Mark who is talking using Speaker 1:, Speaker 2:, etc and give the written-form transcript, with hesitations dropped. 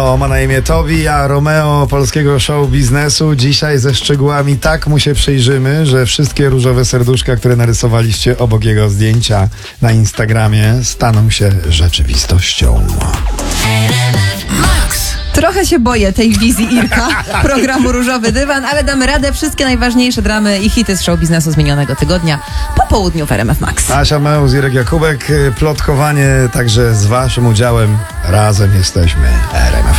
Speaker 1: O, ma na imię Tobi, a Romeo polskiego show biznesu. Dzisiaj ze szczegółami tak mu się przyjrzymy, że wszystkie różowe serduszka, które narysowaliście obok jego zdjęcia na Instagramie, staną się rzeczywistością.
Speaker 2: Trochę się boję tej wizji Irka, programu Różowy Dywan, ale damy radę. Wszystkie najważniejsze dramy i hity z show biznesu z minionego tygodnia po południu w RMF Max.
Speaker 1: Asia Meus, Irek Jakubek, plotkowanie także z waszym udziałem. Razem jesteśmy RMF